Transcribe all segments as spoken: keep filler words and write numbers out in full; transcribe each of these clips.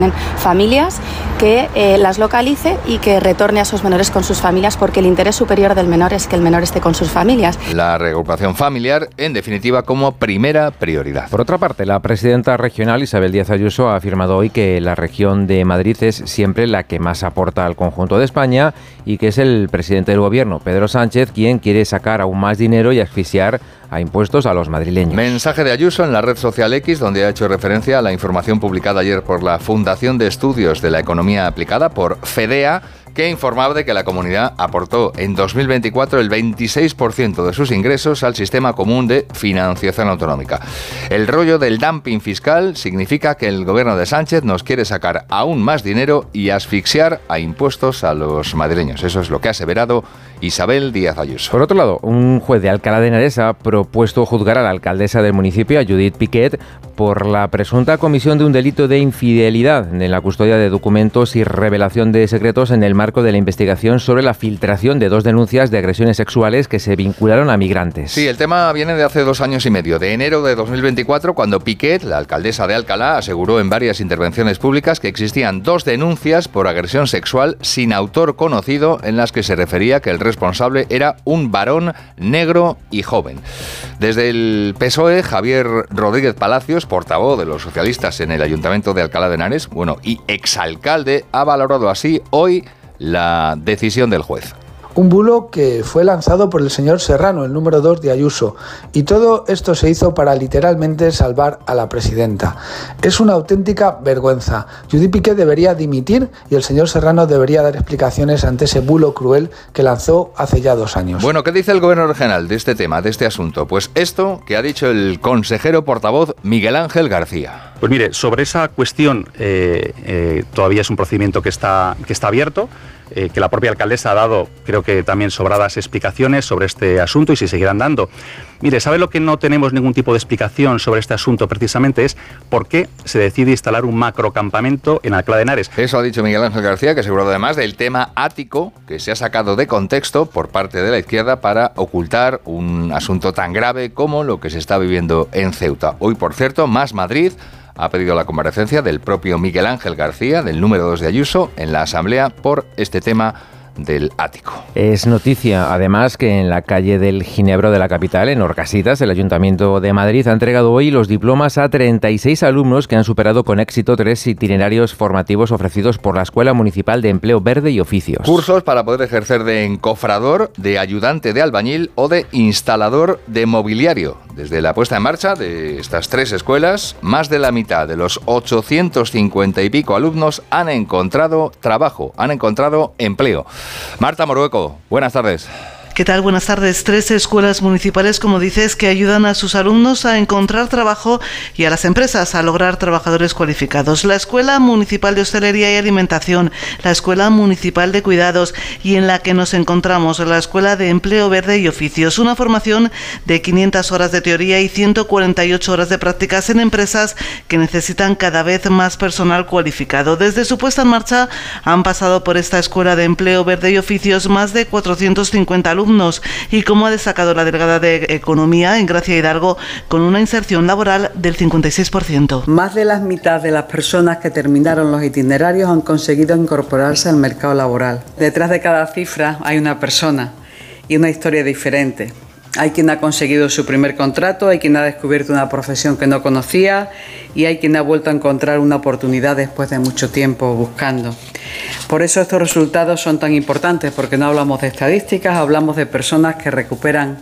familias, que eh, las localice y que retorne a esos menores con sus familias, porque el interés superior del menor es que el menor esté con sus familias. La reagrupación familiar, en definitiva, como primera prioridad. Por otra parte, la presidenta regional, Isabel Díaz Ayuso, ha afirmado hoy que la región de Madrid es siempre la que más aporta al conjunto de España y que es el presidente del gobierno, Pedro Sánchez, quien quiere sacar aún más dinero y asfixiar a impuestos a los madrileños. Mensaje de Ayuso en la red social X, donde ha hecho referencia a la información publicada ayer por la Fundación de Estudios de la Economía Aplicada, por FEDEA, que informaba de que la comunidad aportó en dos mil veinticuatro el veintiséis por ciento de sus ingresos al sistema común de financiación autonómica. El rollo del dumping fiscal significa que el gobierno de Sánchez nos quiere sacar aún más dinero y asfixiar a impuestos a los madrileños. Eso es lo que ha aseverado Isabel Díaz Ayuso. Por otro lado, un juez de Alcalá de Henares ha propuesto juzgar a la alcaldesa del municipio, a Judith Piquet, por la presunta comisión de un delito de infidelidad en la custodia de documentos y revelación de secretos en el marco de la investigación sobre la filtración de dos denuncias de agresiones sexuales que se vincularon a migrantes. Sí, el tema viene de hace dos años y medio, de enero de dos mil veinticuatro, cuando Piquet, la alcaldesa de Alcalá, aseguró en varias intervenciones públicas que existían dos denuncias por agresión sexual sin autor conocido, en las que se refería que el responsable era un varón negro y joven. Desde el P S O E, Javier Rodríguez Palacios, portavoz de los socialistas en el Ayuntamiento de Alcalá de Henares, bueno, y exalcalde, ha valorado así hoy la decisión del juez. Un bulo que fue lanzado por el señor Serrano, el número dos de Ayuso, y todo esto se hizo para literalmente salvar a la presidenta. Es una auténtica vergüenza. Judith Piquet debería dimitir y el señor Serrano debería dar explicaciones ante ese bulo cruel que lanzó hace ya dos años. Bueno, ¿qué dice el gobierno regional de este tema, de este asunto? Pues esto que ha dicho el consejero portavoz Miguel Ángel García. Pues mire, sobre esa cuestión eh, eh, todavía es un procedimiento que está, que está abierto. Eh, que la propia alcaldesa ha dado, creo que también sobradas explicaciones sobre este asunto y se seguirán dando. Mire, ¿sabe lo que no tenemos ningún tipo de explicación sobre este asunto precisamente? Es por qué se decide instalar un macrocampamento en Alcalá de Henares. Eso ha dicho Miguel Ángel García, que aseguró además del tema ático que se ha sacado de contexto por parte de la izquierda para ocultar un asunto tan grave como lo que se está viviendo en Ceuta. Hoy, por cierto, Más Madrid ha pedido la comparecencia del propio Miguel Ángel García, del número dos de Ayuso, en la Asamblea por este tema del ático. Es noticia, además, que en la calle del Ginebro de la capital, en Orcasitas, el Ayuntamiento de Madrid ha entregado hoy los diplomas a treinta y seis alumnos que han superado con éxito tres itinerarios formativos ofrecidos por la Escuela Municipal de Empleo Verde y Oficios. Cursos para poder ejercer de encofrador, de ayudante de albañil o de instalador de mobiliario. Desde la puesta en marcha de estas tres escuelas, más de la mitad de los ochocientos cincuenta y pico alumnos han encontrado trabajo, han encontrado empleo. Marta Morueco, buenas tardes. ¿Qué tal? Buenas tardes. Tres escuelas municipales, como dices, que ayudan a sus alumnos a encontrar trabajo y a las empresas a lograr trabajadores cualificados. La Escuela Municipal de Hostelería y Alimentación, la Escuela Municipal de Cuidados y en la que nos encontramos, la Escuela de Empleo Verde y Oficios. Una formación de quinientas horas de teoría y ciento cuarenta y ocho horas de prácticas en empresas que necesitan cada vez más personal cualificado. Desde su puesta en marcha han pasado por esta Escuela de Empleo Verde y Oficios más de cuatrocientos cincuenta alumnos. Y como ha destacado la delegada de Economía en Gracia Hidalgo, con una inserción laboral del cincuenta y seis por ciento. Más de la mitad de las personas que terminaron los itinerarios han conseguido incorporarse al mercado laboral. Detrás de cada cifra hay una persona y una historia diferente. Hay quien ha conseguido su primer contrato, hay quien ha descubierto una profesión que no conocía y hay quien ha vuelto a encontrar una oportunidad después de mucho tiempo buscando. Por eso estos resultados son tan importantes, porque no hablamos de estadísticas, hablamos de personas que recuperan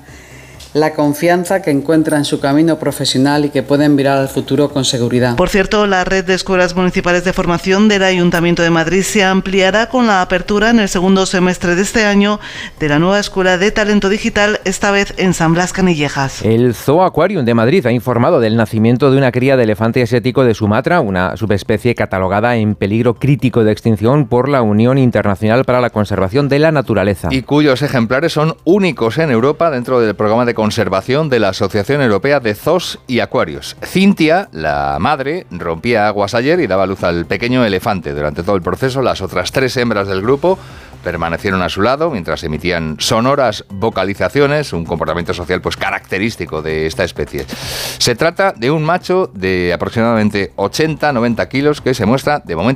la confianza que encuentran en su camino profesional y que pueden mirar al futuro con seguridad. Por cierto, la red de escuelas municipales de formación del Ayuntamiento de Madrid se ampliará con la apertura en el segundo semestre de este año de la nueva Escuela de Talento Digital, esta vez en San Blas Canillejas. El Zoo Aquarium de Madrid ha informado del nacimiento de una cría de elefante asiático de Sumatra, una subespecie catalogada en peligro crítico de extinción por la Unión Internacional para la Conservación de la Naturaleza. Y cuyos ejemplares son únicos en Europa dentro del programa de conservación de la Asociación Europea de Zoos y Acuarios. Cintia, la madre, rompía aguas ayer y daba luz al pequeño elefante. Durante todo el proceso, las otras tres hembras del grupo permanecieron a su lado mientras emitían sonoras vocalizaciones, un comportamiento social pues característico de esta especie. Se trata de un macho de aproximadamente ochenta a noventa kilos que se muestra de momento